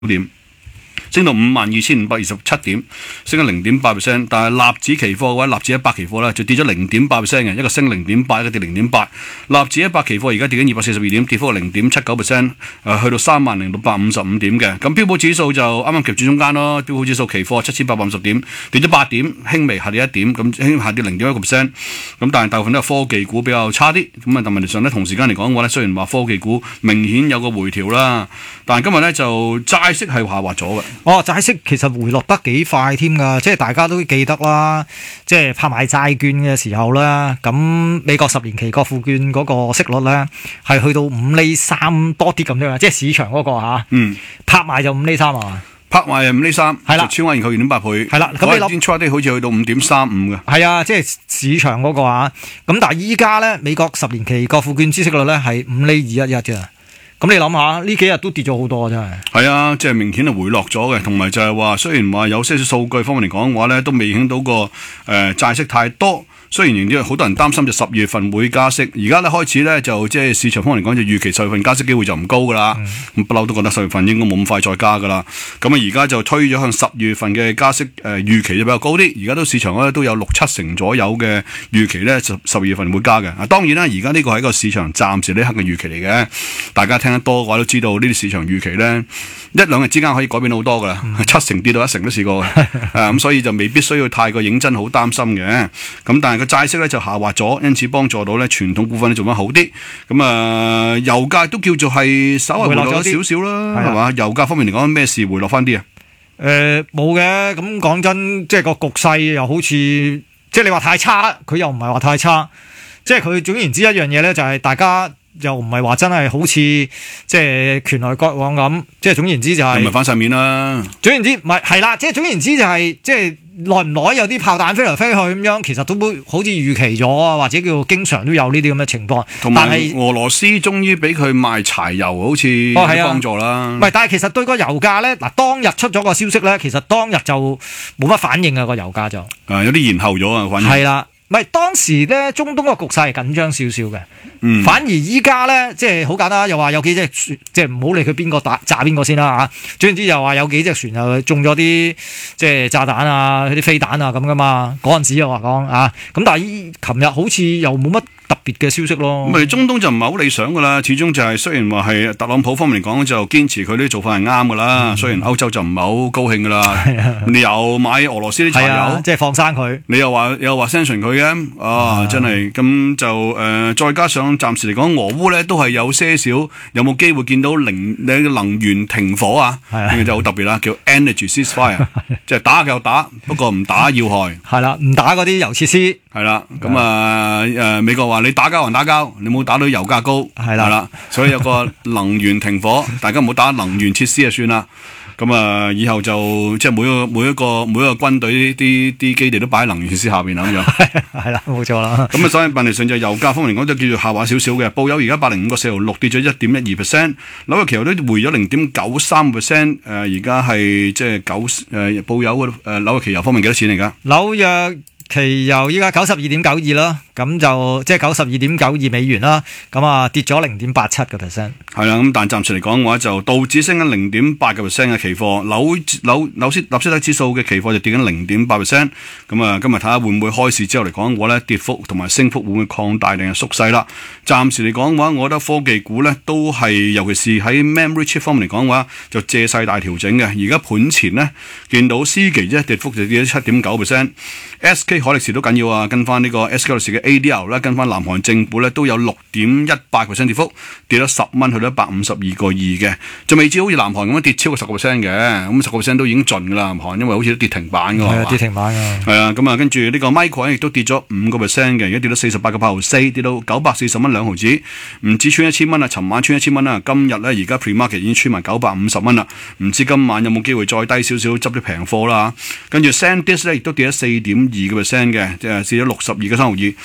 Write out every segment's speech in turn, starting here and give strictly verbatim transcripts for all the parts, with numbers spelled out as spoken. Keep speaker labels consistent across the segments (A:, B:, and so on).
A: 點。升到五萬二千五百二十七點，升咗零點八 percent。但係納指期貨嘅話，納指一百期貨咧就跌咗零點八 percent 嘅，一個升零點八，一個跌零點八。納指一百期貨而家跌緊二百四十二點，跌幅零點七九 percent，誒去到三萬零六百五十五點嘅。咁標普指數就啱啱夾住中間咯，標普指數期貨七千八百五十點，跌咗八點，輕微下跌一點，咁輕下跌零點一個 percent。咁但係大部分都係科技股比較差啲。咁啊，但問題上咧，同時間嚟講嘅話咧，雖然話科技股明顯有個回調啦，但係今日咧就債息係下滑咗嘅。
B: 哦，債息其實回落得幾快添㗎，即係大家都記得啦，即係拍賣債券嘅時候啦，咁美國十年期國庫券嗰個息率咧係去到五厘三多啲咁樣，即係市場嗰個嚇，嗯，拍賣就五厘三啊，
A: 拍賣係五厘三，
B: 係啦，
A: 超額認購二點八倍，
B: 係啦，咁你諗
A: intraday 好似去到五點三五嘅，
B: 係啊，即係市場嗰個啊，咁但係依家咧美國十年期國庫券孳息率咧係五厘二一一嘅。咁你諗下，呢幾日都跌咗好多，真係。係
A: 啊，即係明顯係回落咗嘅，同埋就係話，雖然話有些少數據方面嚟講嘅話咧，都未影響到個誒、呃、債息太多。雖然仍然好多人擔心就十月份會加息，而家咧開始咧就即係市場方面嚟講就預期十月份加息機會就唔高噶啦。咁不嬲都覺得十月份應該冇咁快再加噶啦。咁啊而家就推咗向十月份嘅加息誒、呃、預期就比較高啲。而家都市場咧都有六七成左右嘅預期咧十十月份會加嘅。啊當然啦，而家呢個係一個市場暫時呢刻嘅預期嚟嘅。大家聽得多嘅話都知道呢啲市場預期咧一兩日之間可以改變好多噶啦，嗯、七成跌到一成都試過嘅。啊咁、嗯、所以就未必需要太過認真好擔心嘅。咁但係個債息咧就下滑咗，因此幫助到咧傳統股份咧做翻好啲。咁啊、呃，油價都叫做係稍微回落咗少少啦，係嘛？油價方面嚟講，咩事回落翻啲啊？
B: 誒冇嘅，咁講真，即係個局勢又好似，即係你話太差，佢又唔係話太差。即係佢總言之一樣嘢咧，就係大家又唔係話真係好似即係拳來腳往咁。即係總言之就係、是，
A: 唔係反晒面啦。
B: 總言之唔係係啦，即係總言之就係、是、即係。耐唔耐有啲炮彈飛嚟飛去咁樣，其實都好似預期咗啊，或者叫經常都有呢啲咁嘅情況。
A: 同埋俄羅斯終於俾佢賣柴油，好似有幫助啦。
B: 唔係、哦啊，但係其實對個油價咧，嗱當日出咗個消息咧，其實當日就冇乜反應啊，個油價就。
A: 啊，有啲延後咗啊，反正。
B: 係啦。唔係當時咧，中東個局勢係緊張少少嘅，
A: 嗯、
B: 反而依家咧，即係好簡單，又話有幾隻船，即係唔好理佢邊個打炸邊個先啦嚇。總言之，又話有幾隻船又中咗啲即係炸彈啊、啲飛彈啊咁噶嘛。嗰陣時又話講啊，咁但係依琴日好似又冇乜特別嘅消息咯。
A: 咁咪中東就唔係好理想噶啦，始終就係、是、雖然話係特朗普方面嚟講就堅持佢啲做法係啱噶啦，嗯、雖然歐洲就唔係好高興噶啦。啊、你又買俄羅斯啲柴油，
B: 啊、即係放生佢。你
A: 又話又話 sanction 佢。啊，啊真係咁就誒、呃，再加上暫時嚟講，俄烏咧都係有些少有冇機會見到能你能源停火啊？係啊，就好特別啦，叫 energy ceasefire，即係打就打，不過唔打要害。
B: 係啦，唔打嗰啲油設施。係
A: 啦，咁啊誒，美國話你打交還打交，你冇打到油價高。係啦，係啦，所以有個能源停火，大家唔好打能源設施就算啦。咁啊，以後就即係每個每一個每一個軍隊啲啲基地都擺喺能源設施下邊啦，咁樣。係啦，冇錯啦。咁啊，所以問題上就油價方面嚟講，就叫做下滑少少嘅。布油而家八零五個四毫六，跌咗一點一二 percent。紐約期油都回咗零點九三 percent。誒，而家係即係九誒布油嘅誒紐約期油方面幾多錢嚟㗎？
B: 紐約期油依家九十二點九二啦，咁就即係九十二點九二美元啦，咁啊跌咗零點八七個 percent。
A: 係啦，咁但係暫時嚟講嘅話，就道指升緊零點八個 percent 嘅期貨，紐紐紐斯納斯達克指數嘅期貨就跌緊零點八 percent。咁啊，今日睇下會唔會開市之後嚟講嘅話咧，跌幅同埋升幅會唔會擴大定係縮細啦？暫時嚟講嘅話，我覺得科技股咧都係，尤其是喺 memory chip 方面嚟講嘅話，就借勢大調整嘅。而家盤前咧見到思奇啫跌幅就跌咗七點九 percent，S K 海力士都緊要啊，跟翻呢個 S K 海力士嘅 A D R 咧，跟翻南韓政府咧都有六點一八 percent 跌幅，跌咗十蚊去到一百五十二個二嘅，就未至好似南韓咁樣跌超過十個 percent 嘅，咁十個 percent 都已經盡噶啦，南韓因為好似都跌停板噶，
B: 係啊，跌停板啊，
A: 係啊，咁啊跟住呢個 Micron 亦都跌咗五個 percent 嘅，而家跌到四十八個八毫四，跌到九百四十蚊兩毫子，唔止穿一千蚊啊，尋晚穿一千蚊啦，今日咧而家 pre-market 已經穿埋九百五十蚊啦，唔知今晚有冇機會再低少少執啲平貨啦，跟住 SanDisk 咧亦都跌咗四點二個 percent 嘅，即係跌咗六十二個三毫二。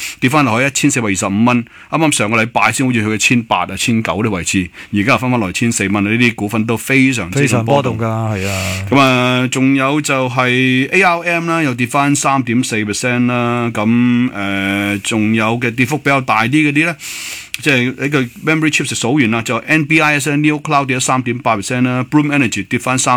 A: 跌翻落去一千四百二十五蚊。啱啱上個禮拜先好似去到千八啊、千九啲位置，而家又翻翻來千四蚊。呢啲股份都非常
B: 非常波動㗎，
A: 係
B: 啊。
A: 咁啊，仲有就係 A R M 啦，又跌翻三點四 percent 啦。咁誒，仲、呃、有嘅跌幅比較大啲嗰啲咧。即係呢個 memory chips 數完啦，就 N B I S Neo Cloud 跌咗三點八 percent 啦 ，Bloom Energy 跌翻三。